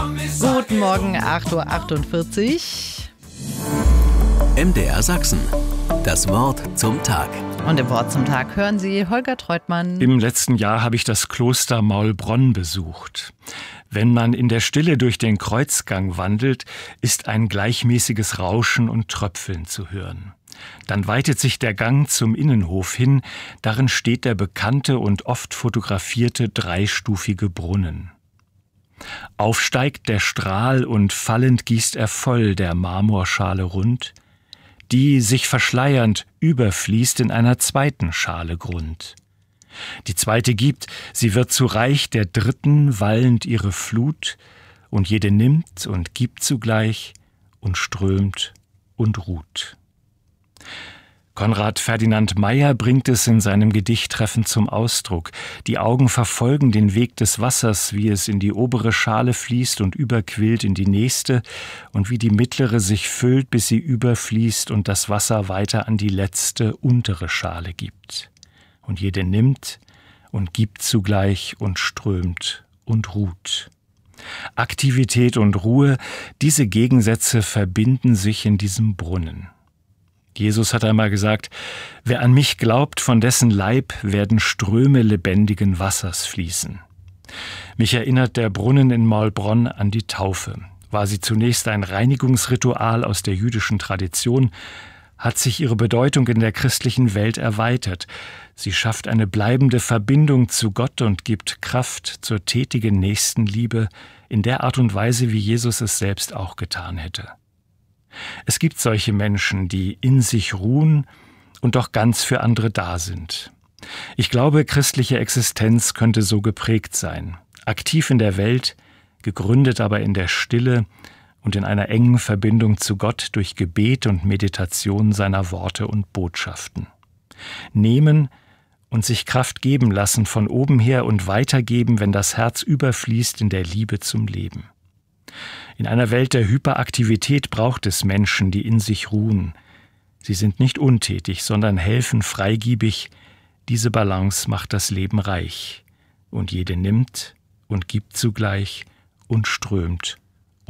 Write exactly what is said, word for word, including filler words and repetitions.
Guten Morgen, acht Uhr achtundvierzig. M D R Sachsen. Das Wort zum Tag. Und im Wort zum Tag hören Sie Holger Treutmann. Im letzten Jahr habe ich das Kloster Maulbronn besucht. Wenn man in der Stille durch den Kreuzgang wandelt, ist ein gleichmäßiges Rauschen und Tröpfeln zu hören. Dann weitet sich der Gang zum Innenhof hin, darin steht der bekannte und oft fotografierte dreistufige Brunnen. Aufsteigt der Strahl und fallend gießt er voll der Marmorschale rund, die, sich verschleiernd, überfließt in einer zweiten Schale Grund. Die zweite gibt, sie wird zu Reich der dritten, wallend ihre Flut, und jede nimmt und gibt zugleich und strömt und ruht. Konrad Ferdinand Meyer bringt es in seinem Gedicht treffend zum Ausdruck. Die Augen verfolgen den Weg des Wassers, wie es in die obere Schale fließt und überquillt in die nächste, und wie die mittlere sich füllt, bis sie überfließt und das Wasser weiter an die letzte, untere Schale gibt. Und jede nimmt und gibt zugleich und strömt und ruht. Aktivität und Ruhe, diese Gegensätze verbinden sich in diesem Brunnen. Jesus hat einmal gesagt, wer an mich glaubt, von dessen Leib werden Ströme lebendigen Wassers fließen. Mich erinnert der Brunnen in Maulbronn an die Taufe. War sie zunächst ein Reinigungsritual aus der jüdischen Tradition, hat sich ihre Bedeutung in der christlichen Welt erweitert. Sie schafft eine bleibende Verbindung zu Gott und gibt Kraft zur tätigen Nächstenliebe in der Art und Weise, wie Jesus es selbst auch getan hätte. Es gibt solche Menschen, die in sich ruhen und doch ganz für andere da sind. Ich glaube, christliche Existenz könnte so geprägt sein. Aktiv in der Welt, gegründet aber in der Stille und in einer engen Verbindung zu Gott durch Gebet und Meditation seiner Worte und Botschaften. Nehmen und sich Kraft geben lassen von oben her und weitergeben, wenn das Herz überfließt in der Liebe zum Leben. In einer Welt der Hyperaktivität braucht es Menschen, die in sich ruhen. Sie sind nicht untätig, sondern helfen freigebig. Diese Balance macht das Leben reich. Und jede nimmt und gibt zugleich und strömt